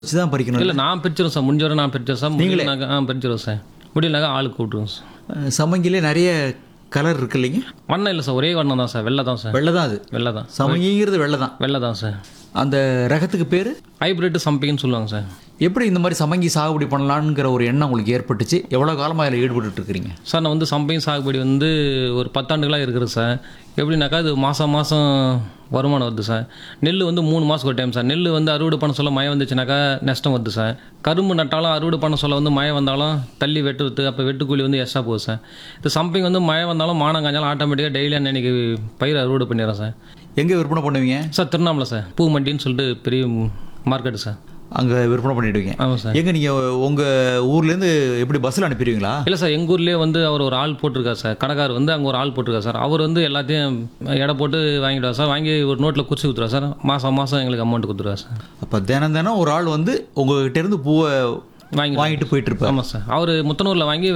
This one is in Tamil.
வச்சு தான் பறிக்கணும். இல்லை நான் பிரிச்சிருவேன் சார், முடிஞ்ச வரை நான் பிரிச்சிருவேன் சார். நீங்களே? முடியலனாக்கா பிரிச்சிருவேன் சார். முடியலனாக்கா ஆளுக்கு கூப்பிட்டுருவோம் சார். சமங்கிலே நிறைய கலர் இருக்கு இல்லைங்க? வண்ணம் இல்லை சார், ஒரே வண்ணம் தான் சார், வெள்ளை தான் சார். வெள்ளை தான் அது. வெள்ளை தான், சமங்கிங்கிறது வெள்ளை தான். வெள்ளை தான் சார். அந்த ரகத்துக்கு பேர் ஹைப்ரிட் சம்பிங்கன்னு சொல்லுவாங்க சார். எப்படி இந்த மாதிரி சமங்கி சாகுபடி பண்ணலான்ங்கிற ஒரு எண்ணம் உங்களுக்கு ஏற்பட்டுச்சு? எவ்வளோ காலமாக அதில் ஈடுபட்டு இருக்கிறீங்க? சார் நான் வந்து சம்பிங் சாகுபடி வந்து ஒரு 10 ஆண்டுகளாக இருக்குது சார். எப்படின்னாக்கா அது மாதம் வருமானம் வருது சார். நெல் வந்து 3 மாதத்துக்கு ஒரு டைம் சார். நெல் வந்து அறுவடை பண்ண சொல்ல மழை வந்துச்சுனாக்கா நஷ்டம் வருது சார். கரும்பு நட்டாலும் அறுவடை பண்ண சொல்ல வந்து மழை வந்தாலும் தள்ளி வெட்டுறது, அப்போ வெட்டுக்கூலி வந்து எக்ஸ்ட்ரா போகுது சார். இது சம்பிங் வந்து மழை வந்தாலும் மானம் காஞ்சாலும் ஆட்டோமேட்டிக்காக டெய்லி அன்னைக்கு பயிர் அறுவடை பண்ணிடுறேன் சார். எங்கே விற்பனை பண்ணுவீங்க? சார் திருவண்ணாமலை சார், பூ மண்டின்னு சொல்லிட்டு பெரிய மார்க்கெட்டு சார். அங்கே விற்பனை பண்ணிவிடுவீங்க? ஆமாம் சார். எங்கே நீங்கள் உங்கள் ஊர்லேருந்து எப்படி பஸ்ஸில் அனுப்பிடுவீங்களா? இல்லை சார், எங்கள் ஊர்லேயே வந்து அவர் ஒரு ஆள் போட்டிருக்கார் சார். கடைக்கார் வந்து அங்கே ஒரு ஆள் போட்டிருக்கார் சார். அவர் வந்து எல்லாத்தையும் எடை போட்டு வாங்கிடுவார் சார். வாங்கி ஒரு நோட்டில் குறிச்சு கொடுத்துருவார் சார். மாதம் எங்களுக்கு அமௌண்ட் கொடுத்துருவார் சார். அப்போ தினம் ஒரு ஆள் வந்து உங்கள்கிட்ட இருந்து பூவை வாங்கிட்டு போயிட்டு இருப்பார். ஆமாம் சார். அவர் முத்தனூரில் வாங்கி